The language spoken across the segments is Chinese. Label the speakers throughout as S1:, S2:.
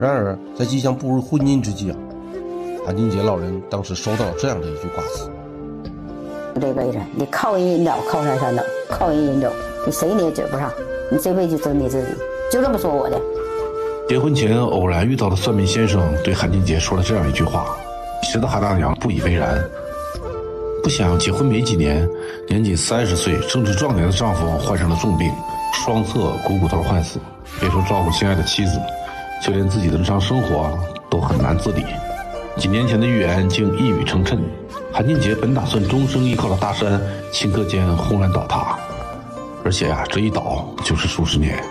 S1: 然而，在即将步入婚姻之际韩金杰老人当时收到了这样的一句挂词：
S2: 这辈子你靠人引导，靠山山倒，靠人引走，你谁你也指不上，你这辈子就你自己，就这么说我的。
S3: 结婚前偶然遇到的算命先生对韩金杰说了这样一句话，使得韩大娘不以为然。不想结婚没几年，年仅30岁正值壮年的丈夫患上了重病，双侧股骨头坏死，别说照顾心爱的妻子，就连自己的日常生活都很难自理。几年前的预言竟一语成谶，韩金杰本打算终生依靠的大山，顷刻间轰然倒塌，而且这一倒就是数十年。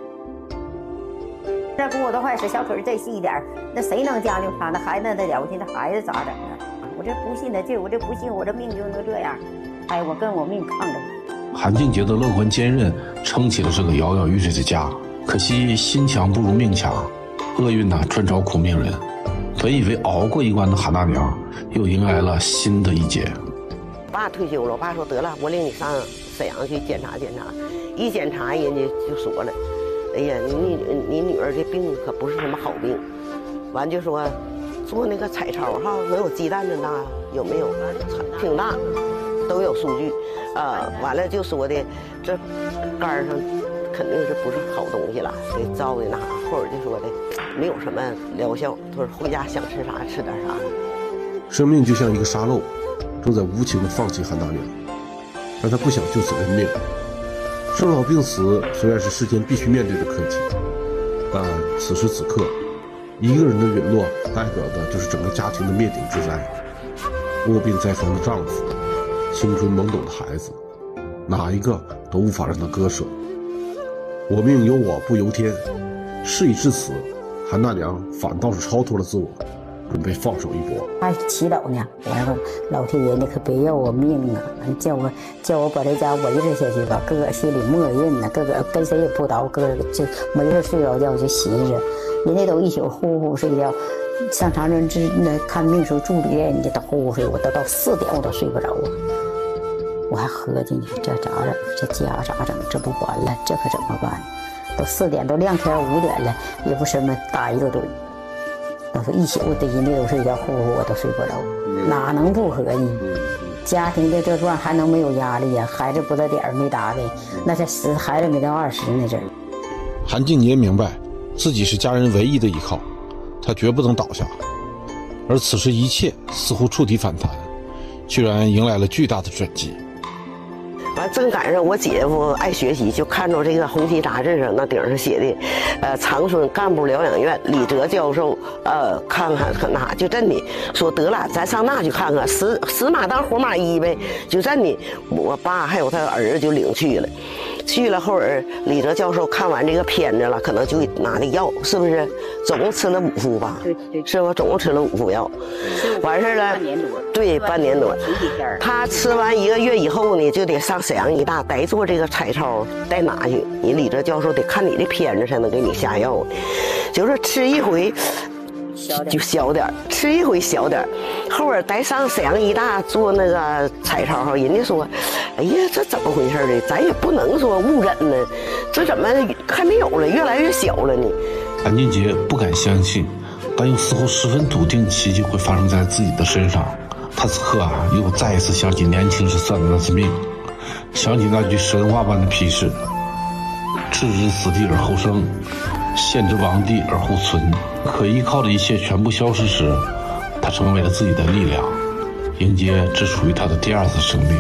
S2: 这骨头坏死，小腿再细一点，那谁能将就他？那孩子那了不起，那孩子咋整啊？我这不信的劲，我这不信，我这命就能这样。哎，我跟我命抗争。
S3: 韩静杰的乐观坚韧撑起了这个摇摇欲坠的家，可惜心强不如命强，厄运专找苦命人。本以为熬过一关的韩大娘，又迎来了新的一劫。
S4: 我爸退休了，我爸说得了，我领你上沈阳去检查检查。一检查，人家就说了，哎呀，你女儿这病可不是什么好病。完就说做那个彩超能有鸡蛋这么大，有没有？挺大，都有数据。完了就说的这肝上肯定是不是好东西了，给糟的那，或者就说的没有什么疗效，他说回家想吃啥吃点啥。
S1: 生命就像一个沙漏，正在无情地放弃韩大娘，但他不想就此认命。生老病死虽然是世间必须面对的课题，但此时此刻，一个人的陨落代表的就是整个家庭的灭顶之灾。卧病在床的丈夫，青春懵懂的孩子，哪一个都无法让他割舍。我命由我不由天，事已至此，韩大娘反倒是超脱了自我，准备放手一搏。
S2: 还祈祷呢，我说老天爷，你可别要我命啊！叫我把这家维持下去吧。哥哥心里默认呢，哥哥跟谁也不叨，哥哥就没事睡着觉就寻思，人家都一宿呼呼睡觉，上长春那看病时候助理人家都呼呼睡，我都到4点我都睡不着啊。我还合计呢，这咋整？这家咋整？这不完了，这可怎么办？都4点，都亮天5点了，也不什么打一个盹。我说一宿的人家都睡觉，呼呼我都睡不着，哪能不合计？家庭的这段还能没有压力呀？孩子不在点儿没打的，那才孩子没到20呢这。
S1: 韩静杰明白自己是家人唯一的依靠，他绝不能倒下。而此时一切似乎触底反弹，居然迎来了巨大的转机。
S4: 完正赶上我姐夫爱学习，就看着这个红旗杂志上那顶上写的，长春干部疗养院李哲教授，看看那就真的说得了，咱上那去看看，死马当活马医呗，就真的，我爸还有他儿子就领去了。去了后儿，李哲教授看完这个片子了，可能就拿的药，是不是？总共吃了5副吧？对，是吧？总共吃了5副药，完事了。对，半年多。他吃完1个月以后呢，就得上沈阳医大，得做这个彩超，得拿去。你李哲教授得看你的片子才能给你下药，就是吃一回。就小点，吃一回小点，后边得上沈阳医大做那个彩超，人家说，哎呀，这怎么回事呢？咱也不能说误诊呢，这怎么还没有了，越来越小了呢？
S3: 韩静杰不敢相信，但又似乎十分笃定奇迹会发生在自己的身上。他此刻又再一次想起年轻时算的那次命，想起那句神话般的批示：置之死地而后生，陷之亡地而后存。可依靠的一切全部消失时，他成为了自己的力量，迎接只属于他的第2次生命。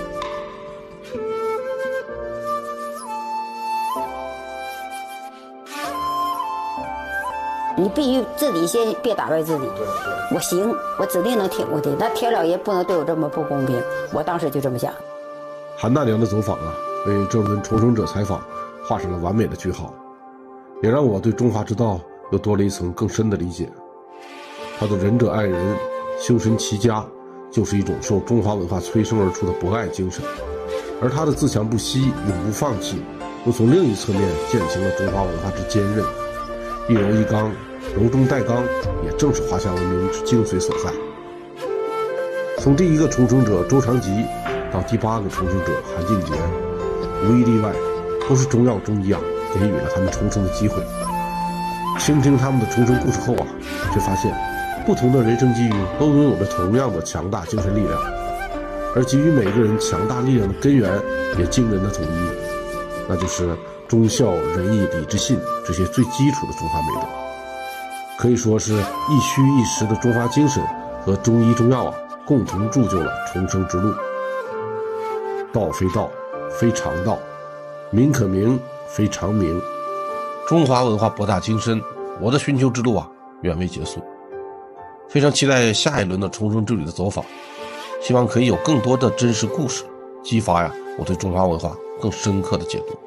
S2: 你必须自己先别打败自己。我行，我指定能挺过去。那天老爷不能对我这么不公平，我当时就这么想。
S1: 韩大娘的走访为这轮重生者采访画上了完美的句号，也让我对中华之道又多了一层更深的理解。他的仁者爱人、修身齐家，就是一种受中华文化催生而出的博爱精神。而他的自强不息、永不放弃，又从另一侧面践行了中华文化之坚韧。一柔一刚，柔中带刚，也正是华夏文明之精髓所在。从第1个重生者周长吉到第8个重生者韩静杰，无一例外，都是中药中医给予了他们重生的机会。 倾听他们的重生故事后啊，却发现不同的人生际遇都拥有着同样的强大精神力量，而给予每个人强大力量的根源也惊人的统一，那就是忠孝仁义礼智信这些最基础的中华美德。可以说是一虚一实的中华精神和中医中药啊，共同铸就了重生之路。道非道，非常道；名可名，非常名。中华文化博大精深，我的寻求之路啊，远未结束。非常期待下一轮的重生之旅的走访，希望可以有更多的真实故事，激发我对中华文化更深刻的解读。